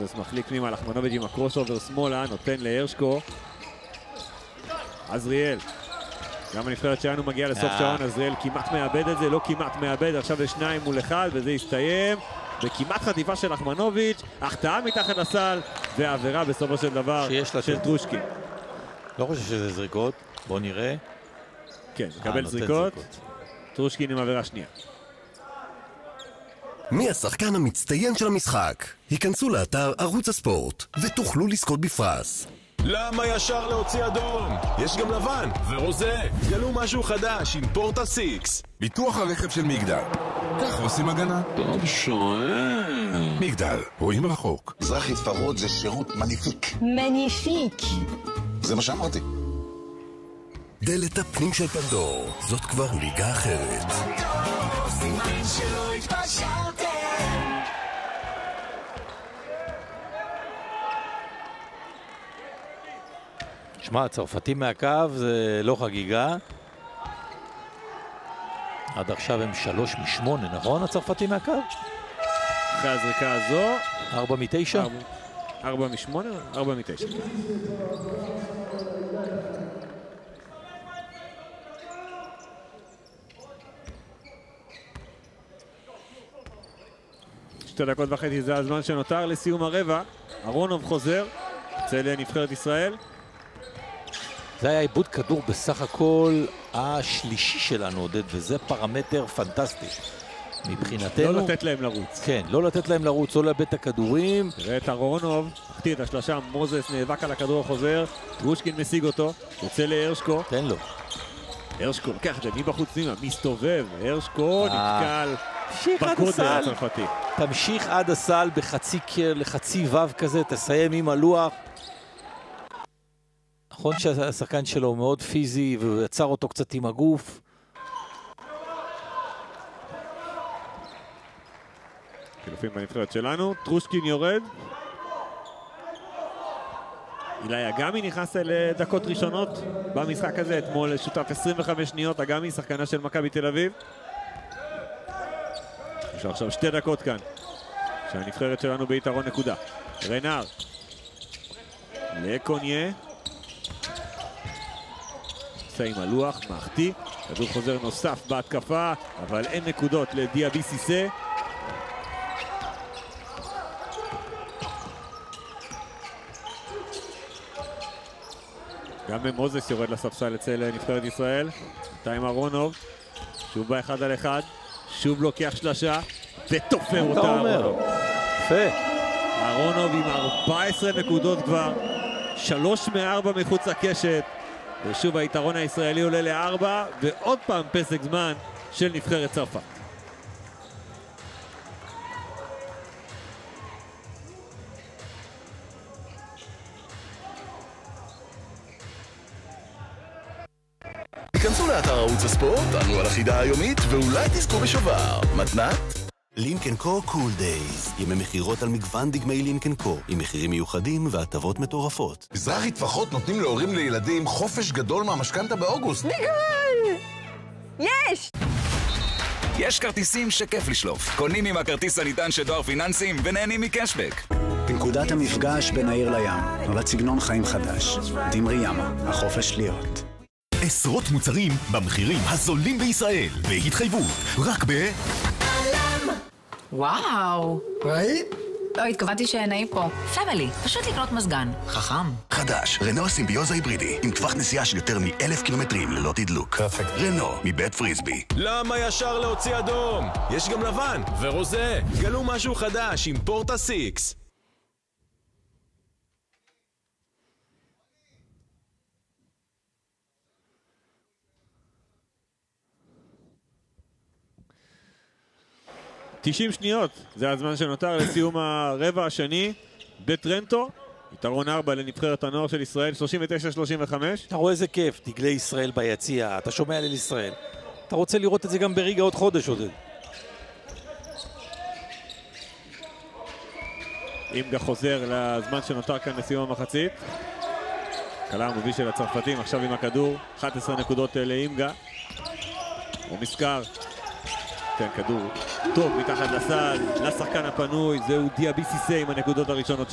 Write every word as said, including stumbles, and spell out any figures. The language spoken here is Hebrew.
מוזס מחליק פנימה, לחמנוביץ' עם הקרוס אובר שמאלה, נותן להרשקו. עזריאל. גם הנבחרת שלנו מגיע לסוף שעון, עזריאל כמעט מאבד את זה, לא כמעט מאבד, עכשיו זה שניים מול אחד, וזה יסתיים. וכמעט חטיפה של לחמנוביץ', החטאה מתחת לסל, ועבירה בסופו של דבר של טרושקין. לא חושב שזה זריקות, בוא נראה. כן, מקבל זריקות. טרושקין עם עבירה שנייה. מי השחקן המצטיין של המשחק? היכנסו לאתר ערוץ הספורט ותוכלו לזכות בפרס. למה ישר להוציא אדום? יש גם לבן ורוזה. גלו משהו חדש עם פורטה סיקס. ביטוח הרכב של מגדל. כך עושים הגנה. טוב שואל. מגדל, רואים רחוק. מזרחי טפחות זה שירות מניפיק. מניפיק. זה מה שאמרתי. דלת הפנים של פנדור, זאת כבר ליגה אחרת. שמע, הצרפתים מהקו זה לא חגיגה. עד עכשיו הם שלוש משמונה, נכון? הצרפתים מהקו? אחרי הזריקה הזו. ארבע מתשע? ארבע משמונה? ארבע מתשע. שתי דקות וחצי זה הזמן שנותר לסיום הרבע. אהרונוב חוזר, יוצא לנבחרת ישראל. זה היה עיבוד כדור בסך הכל השלישי שלנו, עודד, וזה פרמטר פנטסטי. מבחינתנו... לא לתת להם לרוץ. כן, לא לתת להם לרוץ, לא לאבד את הכדורים. תראה את אהרונוב, החטיא את השלושה, מוזס נאבק על הכדור החוזר, טרושקין משיג אותו, יוצא להרשקו. תן לו. הרשקו, לוקח את זה מבחוץ פנימה, מסתובב, הרשקו נתקל בגודל הצרפתי. תמשיך עד הסל בחצי קר, לחצי וו כזה, תסיים עם הלוח. נכון שהשחקן שלו הוא מאוד פיזי והוא יצר אותו קצת עם הגוף. חילופים בנבחרת שלנו, טרושקין יורד. אילי אגמי נכנס לדקות ראשונות במשחק הזה, אתמול שותף עשרים וחמש שניות, אגמי, שחקנה של מכבי תל אביב. יש עכשיו שתי דקות כאן, שהנבחרת שלנו ביתרון נקודה. רנר, לקוניה. עושה עם הלוח, מחטיא, כדור חוזר נוסף בהתקפה, אבל אין נקודות לדיאבי סיסה. גם מוזס יורד לספסל אצל נבחרת ישראל. בינתיים אהרונוב, שוב באחד על אחד, שוב לוקח שלשה, ותופר אותה אהרונוב. יפה. אהרונוב עם ארבע עשרה נקודות כבר, שלוש מארבע מחוץ לקשת, ושוב היתרון הישראלי עולה לארבע, ועוד פעם פסק זמן של נבחרת צרפת. כנסו לאתר ערוץ הספורט, ענו על החידה היומית, ואולי תזכו בשובר. מתנת? לינקן קו קול דייז. ימי מחירות על מגוון דגמי לינקן קו, עם מחירים מיוחדים והטבות מטורפות. מזרחי טפחות נותנים להורים לילדים חופש גדול מהמשכנתה באוגוסט. ניגל! יש! יש כרטיסים שכיף לשלוף. קונים עם הכרטיס הניתן של דואר פיננסים ונהנים מקשבק. בנקודת המפגש בין העיר לים, נולד סגנון חיים חדש. דמרי ימה, החופש להיות. עשרות מוצרים במחירים הזולים בישראל, בהתחייבות, רק ב... וואו. ראית? לא, התכוונתי שנעים פה. פמילי, פשוט לקנות מזגן. חכם. חדש, רנו סימביוזה היברידי, עם טווח נסיעה של יותר מאלף קילומטרים ללא תדלוק. רנו, מבית פריסבי. למה ישר להוציא אדום? יש גם לבן ורוזה. גלו משהו חדש עם פורטה סיקס. תשעים שניות, זה הזמן שנותר לסיום הרבע השני בטרנטו. יתרון ארבע לנבחרת הנוער של ישראל, שלושים ותשע שלושים וחמש. אתה רואה איזה כיף, דגלי ישראל ביציע, אתה שומע ליל ישראל. אתה רוצה לראות את זה גם בריגה עוד חודש, עודד. אימגה חוזר לזמן שנותר כאן לסיום המחצית. קלה המוביל של הצרפתים, עכשיו עם הכדור, אחת עשרה נקודות לאימגה. הוא מזכר. כן, כדור טוב מתחת לסל, לשחקן הפנוי, זהו דיאבי סיסה עם הנקודות הראשונות.